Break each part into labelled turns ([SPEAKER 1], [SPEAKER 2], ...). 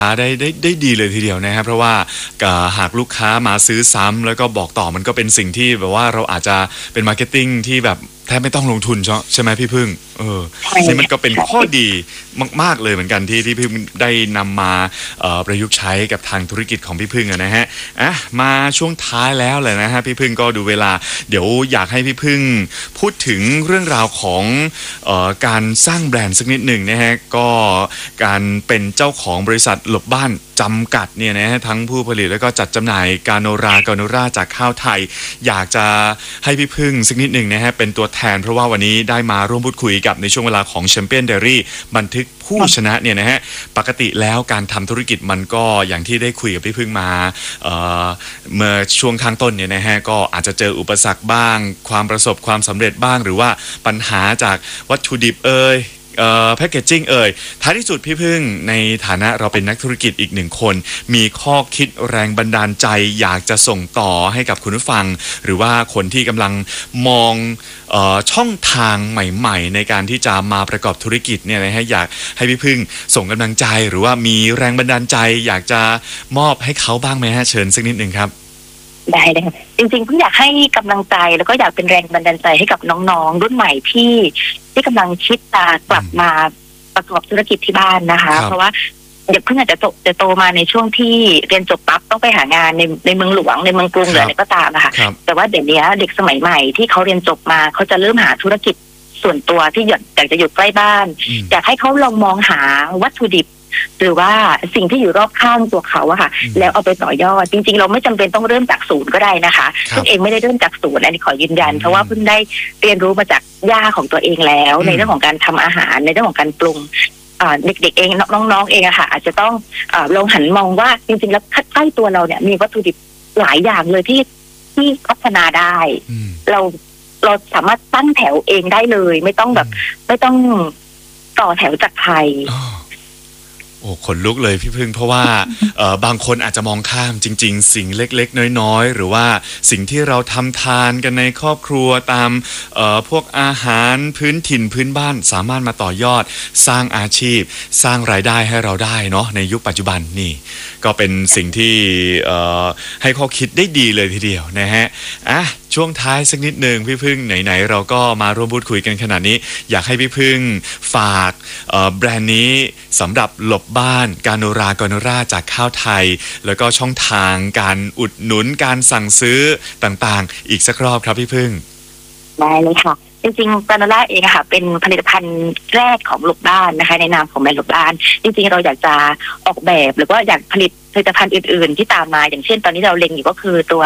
[SPEAKER 1] ได้ดีเลยทีเดียวนะครับเพราะว่าหากลูกค้ามาซื้อซ้ำแล้วก็บอกต่อมันก็เป็นสิ่งที่แบบว่าเราอาจจะเป็นมาร์เก็ตติ้งที่แบบแทบไม่ต้องลงทุนใช่ไหมพี่พึ่งนี่มันก็เป็นข้อดีมากๆเลยเหมือนกันที่พี่พึ่งได้นำมาประยุกต์ใช้กับทางธุรกิจของพี่พึ่งนะฮะมาช่วงท้ายแล้วเลยนะฮะพี่พึ่งก็ดูเวลาเดี๋ยวอยากให้พี่พึ่งพูดถึงเรื่องราวของการสร้างแบรนด์สักนิดหนึ่งนะฮะก็การเป็นเจ้าของบริษัทหลบบ้านจำกัดเนี่ยนะฮะทั้งผู้ผลิตแล้วก็จัดจำหน่ายกาโนราจากข้าวไทยอยากจะให้พี่พึ่งสักนิดหนึ่งนะฮะเป็นตัวแทนเพราะว่าวันนี้ได้มาร่วมพูดคุยกับในช่วงเวลาของแชมเปี้ยนเดลี่บันทึกผู้ชนะเนี่ยนะฮะปกติแล้วการทำธุรกิจมันก็อย่างที่ได้คุยกับพี่พึ่งมาเมื่อช่วงข้างต้นเนี่ยนะฮะก็อาจจะเจออุปสรรคบ้างความประสบความสำเร็จบ้างหรือว่าปัญหาจากวัตถุดิบแพคเกจจิ้งท้ายที่สุดพี่พึ่งในฐานะเราเป็นนักธุรกิจอีกหนึ่งคนมีข้อคิดแรงบันดาลใจอยากจะส่งต่อให้กับคุณผู้ฟังหรือว่าคนที่กำลังมองช่องทางใหม่ๆในการที่จะมาประกอบธุรกิจเนี่ยนะฮะอยากให้พี่พึ่งส่งกำลังใจหรือว่ามีแรงบันดาลใจอยากจะมอบให้เขาบ้างไหมฮะเชิญสักนิดนึงครับ
[SPEAKER 2] ได้เลยค่ะจริงๆเพิ่งอยากให้กำลังใจแล้วก็อยากเป็นแรงบันดาลใจให้กับน้องๆรุ่นใหม่ที่กำลังคิดจะกลับมาประกอบธุรกิจที่บ้านนะคะเพราะว่าเด็กเพิ่งอาจจะโตมาในช่วงที่เรียนจบปั๊บต้องไปหางานในเมืองหลวงในเมืองกรุงหรืออะไรก็ตามนะคะแต่ว่าเดี๋ยวนี้เด็กสมัยใหม่ที่เขาเรียนจบมาเขาจะเริ่มหาธุรกิจส่วนตัวที่อยากจะอยู่ใกล้บ้านอยากให้เขาลองมองหาวัตถุดิบหรือว่าสิ่งที่อยู่รอบข้างตัวเขาอะค่ะแล้วเอาไปต่อยอดจริงๆเราไม่จำเป็นต้องเริ่มจากศูนย์ก็ได้นะคะซึ่งเองไม่ได้เริ่มจากศูนย์อันนี้ขอยืนยันเพราะว่าเพิ่งได้เรียนรู้มาจากย่าของตัวเองแล้วในเรื่องของการทำอาหารในเรื่องของการปรุงเด็กๆเองน้องๆเองอะค่ะอาจจะต้องลองหันมองว่าจริงๆแล้วใกล้ตัวเราเนี่ยมีวัตถุดิบหลายอย่างเลยที่พัฒนาได้เราสามารถตั้งแถวเองได้เลยไม่ต้องต่อแถวจากใคร
[SPEAKER 1] โอ้ขนลุกเลยพี่พึ่งเพราะว่าบางคนอาจจะมองข้ามจริงๆสิ่งเล็กๆน้อยๆหรือว่าสิ่งที่เราทำทานกันในครอบครัวตามพวกอาหารพื้นถิ่นพื้นบ้านสามารถมาต่อยอดสร้างอาชีพสร้างรายได้ให้เราได้เนาะในยุคปัจจุบันนี่ก็เป็นสิ่งที่ให้ข้อคิดได้ดีเลยทีเดียวนะฮะช่วงท้ายสักนิดหนึ่งพี่พึ่งไหนๆเราก็มาร่วมพูดคุยกันขนาดนี้อยากให้พี่พึ่งฝากแบรนด์นี้สำหรับหลบบ้านกาโนราจากข้าวไทยแล้วก็ช่องทางการอุดหนุนการสั่งซื้อต่างๆอีกสักรอบครับพี่พึ่ง
[SPEAKER 2] ได้เลยค่ะจริงๆกาโนราเองค่ะเป็นผลิตภัณฑ์แรกของหลบบ้านนะคะในนามของแบรนด์หลบบ้านจริงๆเราอยากจะออกแบบหรือว่าอยากผลิตผลิตภัณฑ์อื่นๆที่ตามมาอย่างเช่นตอนนี้เราเล็งอยู่ก็คือตัว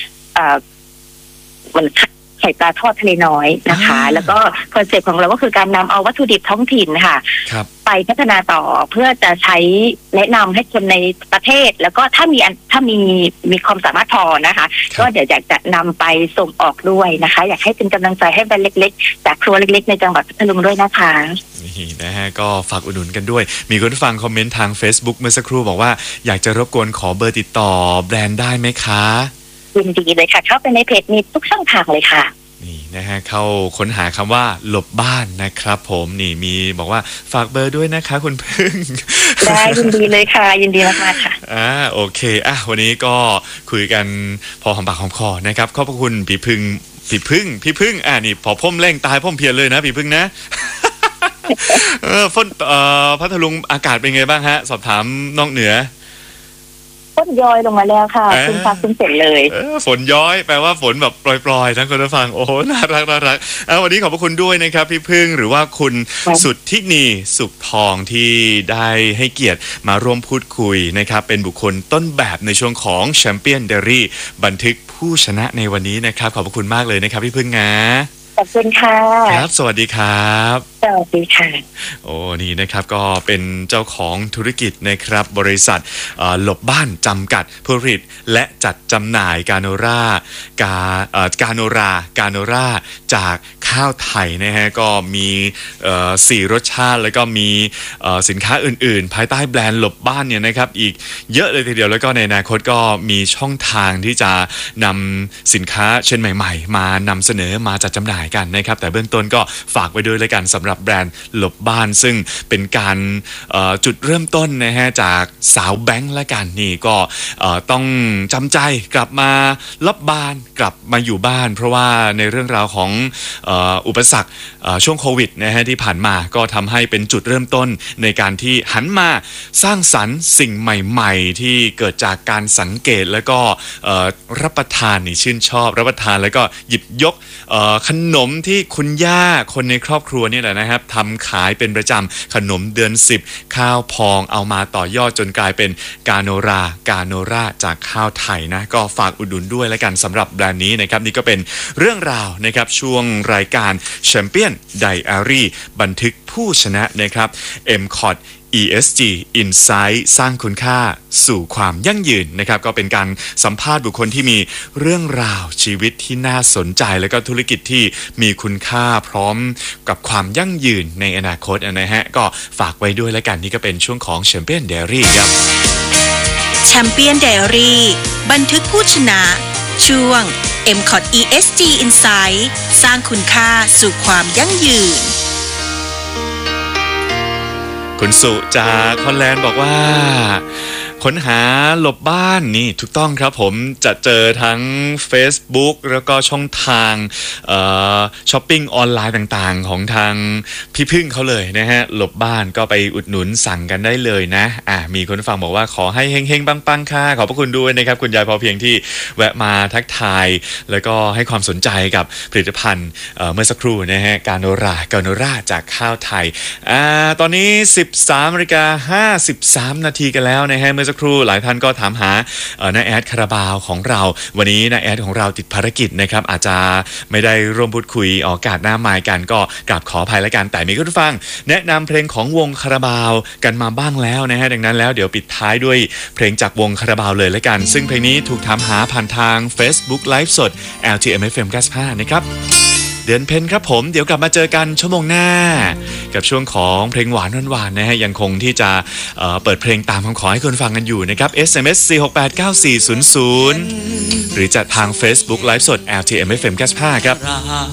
[SPEAKER 2] มันไข่ปลาทอดทะเลน้อยนะคะแล้วก็คอนเซ็ปต์ของเราก็คือการนำเอาวัตถุดิบท้องถิ่นค่ะไปพัฒนาต่อเพื่อจะใช้แนะนำให้คนในประเทศแล้วก็ถ้ามีความสามารถพอนะคะก็เดี๋ยวอยากจะนำไปส่งออกด้วยนะคะอยากให้เป็นกำลังใจให้แบรนด์เล็กๆจากครัวเล็กๆในจังหวัดพัทลุงด้วยนะคะ
[SPEAKER 1] นี่นะฮะก็ฝากอุดหนุนกันด้วยมีคนฟังคอมเมนต์ทาง Facebook เมื่อสักครู่บอกว่าอยากจะรบกวนขอเบอร์ติดต่อแบรนด์ได้ไหมคะ
[SPEAKER 2] ยินดีเลยค่ะเข้าไปในเพจมีทุกช่องทางเลยค่ะ
[SPEAKER 1] นี่นะฮะเข้าค้นหาคำว่าหลบบ้านนะครับผมนี่มีบอกว่าฝากเบอร์ด้วยนะคะคุณพึ่ง
[SPEAKER 2] ได้ยินดีเลยค่ะยินดีมากๆค่ะ
[SPEAKER 1] โอเควันนี้ก็คุยกันพอหอมปากหอมคอนะครับขอบคุณพี่พึ่งนี่พอพ่มเร่งตายพ่มเพียรเลยนะพี่พึ่งนะฝนพัทลุงอากาศเป็นไงบ้างฮะสอบถามนอกเหนือ
[SPEAKER 2] ฝนย้อยลงมาแล้วค่ะคุณฟ้าคุณเสร็จเลย
[SPEAKER 1] ฝนย้อยแปลว่าฝนแบบปล่อยๆทั้งคนฟังโอ้โหน่ารักวันนี้ขอบพระคุณด้วยนะครับพี่พึ่งหรือว่าคุณสุทธินีสุขทองที่ได้ให้เกียรติมาร่วมพูดคุยนะครับเป็นบุคคลต้นแบบในช่วงของแชมเปี้ยนเดลี่บันทึกผู้ชนะในวันนี้นะครับขอบพระคุณมากเลยนะครับพี่พึ่งนะ
[SPEAKER 2] ขอบคุณค่ะ
[SPEAKER 1] ครับสวัสดีครับ
[SPEAKER 2] สวัสดีค่ะ
[SPEAKER 1] โอ้นี่นะครับก็เป็นเจ้าของธุรกิจนะครับบริษัทหลบบ้านจำกัดผู้ผลิตและจัดจำหน่ายกาโนราจากข้าวไทยนะฮะก็มี4รสชาติแล้วก็มีสินค้าอื่นๆภายใต้แบรนด์หลบบ้านเนี่ยนะครับอีกเยอะเลยทีเดียวแล้วก็ในอนาคตก็มีช่องทางที่จะนำสินค้าเช่นใหม่ๆมานำเสนอมาจัดจำหน่ายกันนะครับแต่เบื้องต้นก็ฝากไว้ด้วยแล้วกันสำหรับกับแบรนด์หลบบ้านซึ่งเป็นการจุดเริ่มต้นนะฮะจากสาวแบงค์ละกันนี่ก็ต้องจำใจกลับมาลบบ้านกลับมาอยู่บ้านเพราะว่าในเรื่องราวของอุปสรรคช่วงโควิดนะฮะที่ผ่านมาก็ทำให้เป็นจุดเริ่มต้นในการที่หันมาสร้างสรรค์สิ่งใหม่ๆที่เกิดจากการสังเกตแล้วก็รับประทานนี่ชื่นชอบรับประทานแล้วก็หยิบยกขนมที่คุณย่าคนในครอบครัวนี่แหละนะครับทำขายเป็นประจำขนมเดือน10ข้าวพองเอามาต่อยอดจนกลายเป็นกาโนราจากข้าวไทยนะก็ฝากอุดหนุนด้วยแล้วกันสำหรับแบรนด์นี้นะครับนี่ก็เป็นเรื่องราวนะครับช่วงรายการ Champion Diary บันทึกผู้ชนะนะครับ MCOT ESG Insight สร้างคุณค่าสู่ความยั่งยืนนะครับก็เป็นการสัมภาษณ์บุคคลที่มีเรื่องราวชีวิตที่น่าสนใจแล้วก็ธุรกิจที่มีคุณค่าพร้อมกับความยั่งยืนในอนาคตนะฮะก็ฝากไว้ด้วยแล้วกันนี่ก็เป็นช่วงของ Champion Diary ครับ
[SPEAKER 3] Champion Diary บันทึกผู้ชนะช่วง MCOT ESG Insight สร้างคุณค่าสู่ความยั่งยืน
[SPEAKER 1] คุณสุจากฮอลแลนด์บอกว่าค้นหาหลบบ้านนี่ถูกต้องครับผมจะเจอทั้ง Facebook แล้วก็ช่องทางช้อปปิ้งออนไลน์ต่างๆของทางพี่พึ่งเขาเลยนะฮะหลบบ้านก็ไปอุดหนุนสั่งกันได้เลยนะมีคนฟังบอกว่าขอให้เฮงๆปังๆค่ะขอบพระคุณด้วยนะครับคุณยายพอเพียงที่แวะมาทักทายแล้วก็ให้ความสนใจกับผลิตภัณฑ์เมื่อสักครู่นะฮะกาโนราจากข้าวไทยตอนนี้ 13:53 นาทีกันแล้วนะฮะเมื่อสักครู่หลายท่านก็ถามหาน้าแอดคาราบาวของเราวันนี้น้าแอดของเราติดภารกิจนะครับอาจจะไม่ได้ร่วมพูดคุยออกอากาศหน้าไมค์กันก็กราบขออภัยแล้วกันแต่มีคุณผู้ฟังแนะนำเพลงของวงคาราบาวกันมาบ้างแล้วนะฮะดังนั้นแล้วเดี๋ยวปิดท้ายด้วยเพลงจากวงคาราบาวเลยแล้วกันซึ่งเพลงนี้ถูกถามหาผ่านทาง Facebook Live สด LTM-FM 95นะครับเดือนเพ็ญครับผมเดี๋ยวกลับมาเจอกันชั่วโมงหน้ากับช่วงของเพลงหวานนะฮะยังคงที่จะเปิดเพลงตามคำขอให้คนฟังกันอยู่นะครับ SMS 4689400หรือจะทาง Facebook Live สด LTM-FM 95ครับ